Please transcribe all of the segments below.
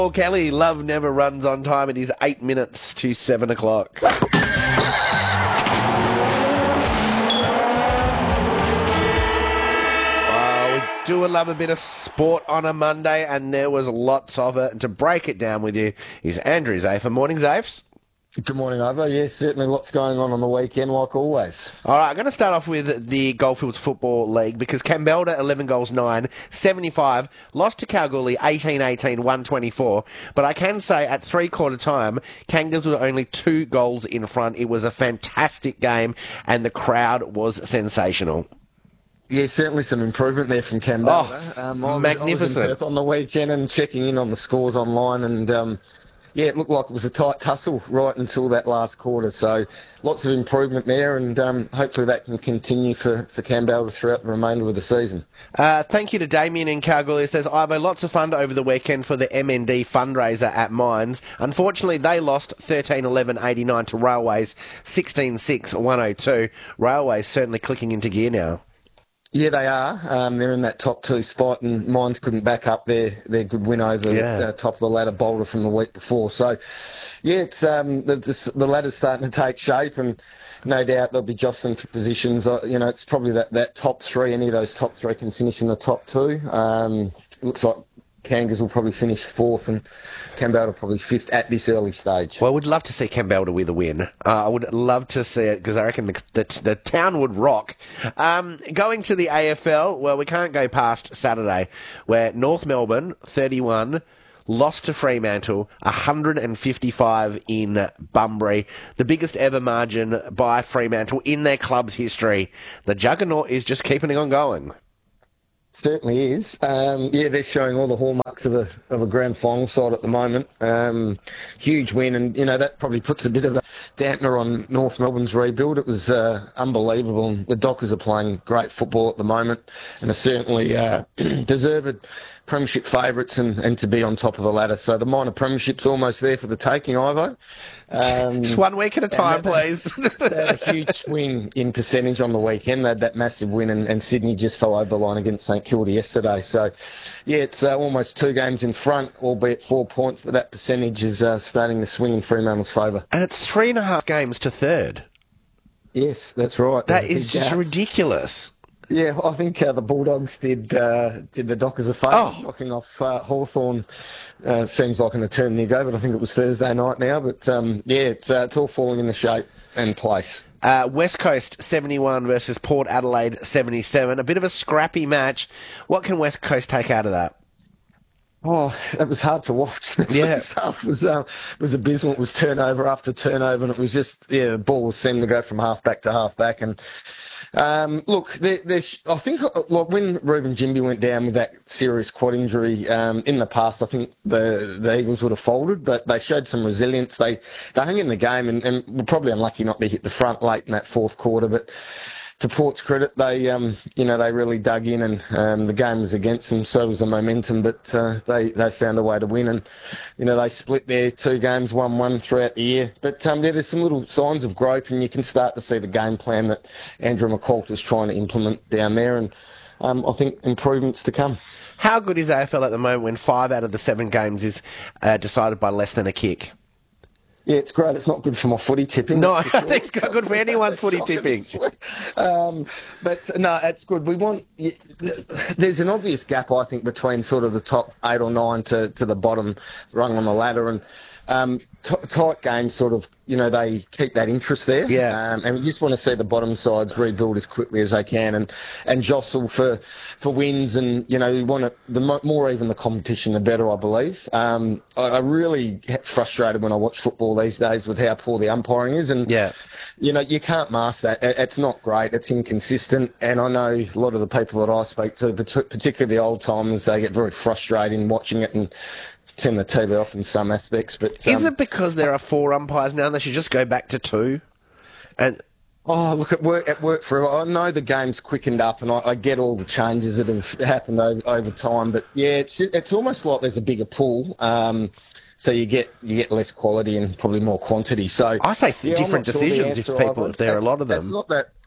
Paul Kelly, love never runs on time. It is 8 minutes to 7 o'clock. We do love a bit of sport on a Monday, and there was lots of it. And to break it down with you is Andrew Zafer. Morning, Zafes. Good morning, Ivo. Yes, certainly lots going on the weekend, like always. All right, I'm going to start off with the Goldfields Football League because Campbell 11 goals 9, 75, lost to Kalgoorlie 18-18, 124. But I can say at three-quarter time, Kangas were only 2 goals in front. It was a fantastic game, and the crowd was sensational. Yeah, certainly some improvement there from Campbell. Magnificent. I was in Perth on the weekend and checking in on the scores online, and yeah, it looked like it was a tight tussle right until that last quarter. So lots of improvement there, and hopefully that can continue for Campbell throughout the remainder of the season. Thank you to Damien in Kalgoorlie. It says, Ivo, lots of fun over the weekend for the MND fundraiser at Mines. Unfortunately, they lost 13-11-89 to Railways, 16-6, 102. Railways certainly clicking into gear now. Yeah, they are. They're in that top 2 spot, and Mines couldn't back up their good win over the top of the ladder Boulder from the week before. So, yeah, it's the ladder's starting to take shape, and no doubt they'll be jostling for positions. It's probably that top 3. Any of those top 3 can finish in the top 2. It looks like Kangas will probably finish 4th and Campbell will probably 5th at this early stage. Well, I would love to see Campbell with a win. I would love to see it because I reckon the town would rock. Going to the AFL, well, we can't go past Saturday where North Melbourne, 31, lost to Fremantle, 155 in Bunbury. The biggest ever margin by Fremantle in their club's history. The juggernaut is just keeping it on going. Certainly is. Yeah, they're showing all the hallmarks of a grand final side at the moment. Huge win, and that probably puts a bit of a dampener on North Melbourne's rebuild. It was unbelievable, and the Dockers are playing great football at the moment, and are certainly deserved premiership favourites and to be on top of the ladder. So the minor premiership's almost there for the taking, Ivo. Just 1 week at a time, please. They had a huge swing in percentage on the weekend. They had that massive win, and Sydney just fell over the line against St Kilda yesterday. So, yeah, it's almost 2 games in front, albeit 4 points, but that percentage is starting to swing in Fremantle's favour. And it's 3.5 games to 3rd. Yes, that's right. That is just ridiculous. Yeah, I think the Bulldogs did the Dockers a favour, knocking off Hawthorn. Seems like an eternity ago, but I think it was Thursday night now. But yeah, it's all falling into shape and place. West Coast 71 versus Port Adelaide 77. A bit of a scrappy match. What can West Coast take out of that? Oh, that was hard to watch. Yeah. It was abysmal. It was turnover after turnover, and it was just, the ball seemed to go from half-back to half-back. And look, I think when Reuben Jimby went down with that serious quad injury in the past, I think the Eagles would have folded, but they showed some resilience. They hung in the game and were probably unlucky not to hit the front late in that 4th quarter, but to Port's credit, they really dug in, and the game was against them, so was the momentum. But they found a way to win, and they split their 2 games, 1-1 throughout the year. But there's some little signs of growth, and you can start to see the game plan that Andrew McCall is trying to implement down there, and I think improvements to come. How good is AFL at the moment when 5 out of the 7 games is decided by less than a kick? Yeah, it's great. It's not good for my footy tipping. No, I think it's not good for anyone's footy tipping. But no, it's good. There's an obvious gap, I think, between sort of the top 8 or 9 to the bottom rung on the ladder, and tight games sort of, they keep that interest there. Yeah. And we just want to see the bottom sides rebuild as quickly as they can and jostle for wins. And, we want it, the more even the competition, the better, I believe. I really get frustrated when I watch football these days with how poor the umpiring is. And, you can't mask that. It's not great. It's inconsistent. And I know a lot of the people that I speak to, particularly the old timers, they get very frustrated in watching it and turn the TV off in some aspects. But is it because there are 4 umpires now and they should just go back to 2? And oh, look, it worked for. I know the game's quickened up, and I get all the changes that have happened over time. But yeah, it's almost like there's a bigger pool. So you get less quality and probably more quantity. So I say different decisions if there are a lot of them.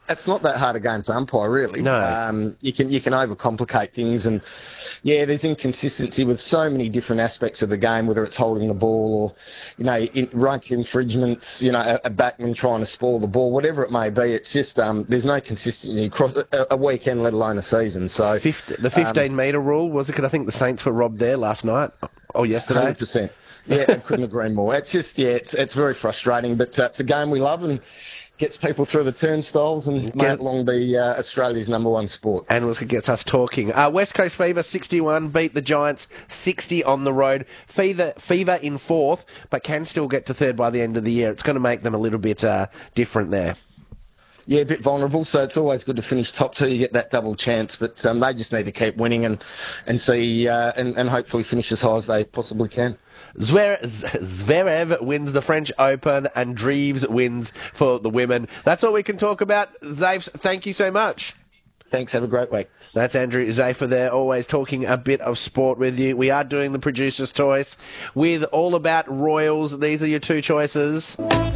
It's not that hard a game to umpire, really. No. You can overcomplicate things, and yeah, there's inconsistency with so many different aspects of the game, whether it's holding the ball or, rank infringements, a backman trying to spoil the ball, whatever it may be. It's just there's no consistency across a weekend, let alone a season. So the 15-metre rule, was it? Because I think the Saints were robbed there last night or yesterday. 100%. Yeah, I couldn't agree more. It's just, it's very frustrating, but it's a game we love and gets people through the turnstiles and may it long be Australia's #1 sport. And it gets us talking. West Coast Fever 61 beat the Giants 60 on the road. Fever in 4th, but can still get to 3rd by the end of the year. It's going to make them a little bit different there. Yeah, a bit vulnerable, so it's always good to finish top 2. You get that double chance, but they just need to keep winning and see and hopefully finish as high as they possibly can. Zverev wins the French Open and Dreves wins for the women. That's all we can talk about. Zafe, thank you so much. Thanks, have a great week. That's Andrew Zafer there, always talking a bit of sport with you. We are doing the producer's choice with All About Royals. These are your 2 choices.